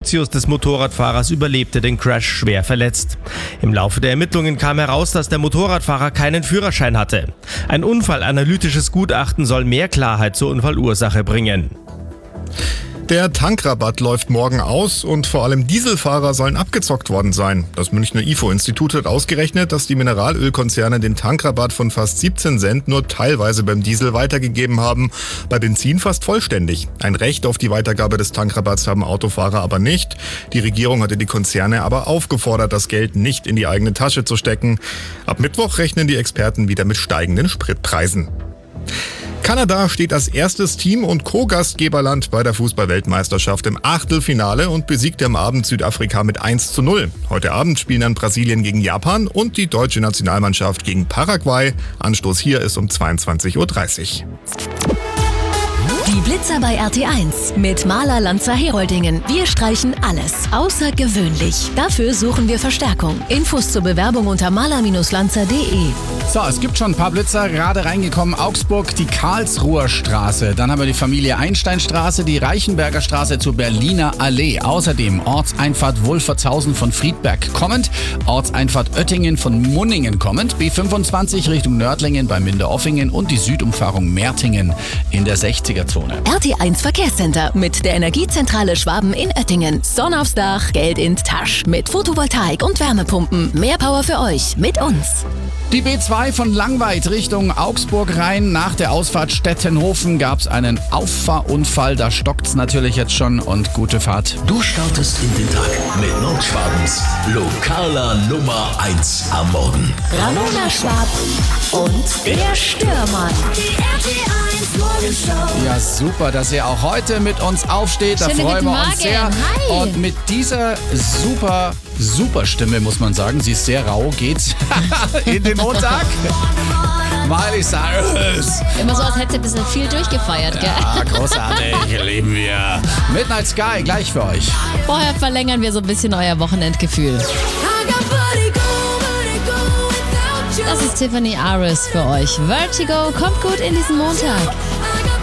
Lucius des Motorradfahrers überlebte den Crash schwer verletzt. Im Laufe der Ermittlungen kam heraus, dass der Motorradfahrer keinen Führerschein hatte. Ein unfallanalytisches Gutachten soll mehr Klarheit zur Unfallursache bringen. Der Tankrabatt läuft morgen aus und vor allem Dieselfahrer sollen abgezockt worden sein. Das Münchner IFO-Institut hat ausgerechnet, dass die Mineralölkonzerne den Tankrabatt von fast 17 Cent nur teilweise beim Diesel weitergegeben haben, bei Benzin fast vollständig. Ein Recht auf die Weitergabe des Tankrabatts haben Autofahrer aber nicht. Die Regierung hatte die Konzerne aber aufgefordert, das Geld nicht in die eigene Tasche zu stecken. Ab Mittwoch rechnen die Experten wieder mit steigenden Spritpreisen. Kanada steht als erstes Team- und Co-Gastgeberland bei der Fußball-Weltmeisterschaft im Achtelfinale und besiegte am Abend Südafrika mit 1:0. Heute Abend spielen dann Brasilien gegen Japan und die deutsche Nationalmannschaft gegen Paraguay. Anstoß hier ist um 22:30 Uhr. Die Blitzer bei RT1 mit Maler Lanza Heroldingen. Wir streichen alles außergewöhnlich. Dafür suchen wir Verstärkung. Infos zur Bewerbung unter maler-lanza.de. So, es gibt schon ein paar Blitzer gerade reingekommen. Augsburg, die Karlsruher Straße. Dann haben wir die Familie Einsteinstraße, die Reichenberger Straße zur Berliner Allee. Außerdem Ortseinfahrt Wolfertshausen von Friedberg kommend. Ortseinfahrt Oettingen von Munningen kommend. B25 Richtung Nördlingen bei Minderoffingen und die Südumfahrung Mertingen in der 60er-Zone. RT1 Verkehrscenter mit der Energiezentrale Schwaben in Oettingen. Sonne aufs Dach, Geld in Tasch. Mit Photovoltaik und Wärmepumpen. Mehr Power für euch mit uns. Die B2 von Langweid Richtung Augsburg rein. Nach der Ausfahrt Stettenhofen gab es einen Auffahrunfall. Da stockt's natürlich jetzt schon und gute Fahrt. Du startest in den Tag mit Nordschwabens lokaler Nummer 1 am Morgen. Ramona Schwab und der Stürmann. Die RT1 Morgenshow. Ja, super, dass ihr auch heute mit uns aufsteht. Da Schönen freuen wir guten uns sehr. Morgen. Hi. Und mit dieser super Stimme, muss man sagen, sie ist sehr rau, geht's in den Montag. Miley Cyrus. Immer so, als hätte sie ein bisschen viel durchgefeiert, gell? Ja, großartig, lieben wir. Midnight Sky, gleich für euch. Vorher verlängern wir so ein bisschen euer Wochenendgefühl. Das ist Tiffany Aris für euch. Vertigo kommt gut in diesen Montag.